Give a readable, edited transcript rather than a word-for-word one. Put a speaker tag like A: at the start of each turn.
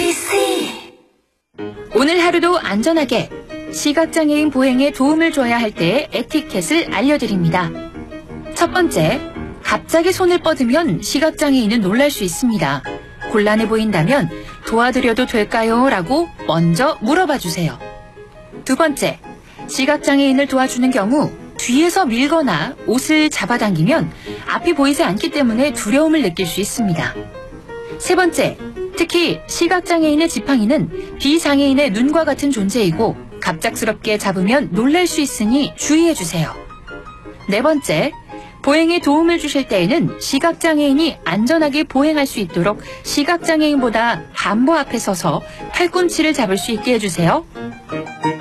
A: MBC
B: 오늘 하루도 안전하게 시각장애인 보행에 도움을 줘야 할 때의 에티켓을 알려드립니다. 첫 번째, 갑자기 손을 뻗으면 시각장애인은 놀랄 수 있습니다. 곤란해 보인다면 도와드려도 될까요? 라고 먼저 물어봐 주세요. 두 번째, 시각장애인을 도와주는 경우 뒤에서 밀거나 옷을 잡아당기면 앞이 보이지 않기 때문에 두려움을 느낄 수 있습니다. 세 번째, 특히 시각장애인의 지팡이는 비장애인의 눈과 같은 존재이고 갑작스럽게 잡으면 놀랄 수 있으니 주의해 주세요. 네 번째, 보행에 도움을 주실 때에는 시각장애인이 안전하게 보행할 수 있도록 시각장애인보다 반보 앞에 서서 팔꿈치를 잡을 수 있게 해주세요.